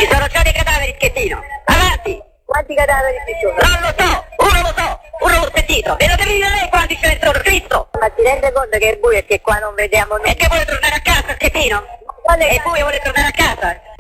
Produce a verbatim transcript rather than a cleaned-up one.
Ci sono già dei cadaveri, Schettino. Avanti. Quanti cadaveri ci sono? Non lo so, uno lo so, uno l'ho sentito. E lo devi dire lei quanti ce ne sono, Cristo. Ma ti rende conto che è buio e che qua non vediamo nulla? E che vuole tornare a casa, Schettino? Quale E poi vuole tornare a casa.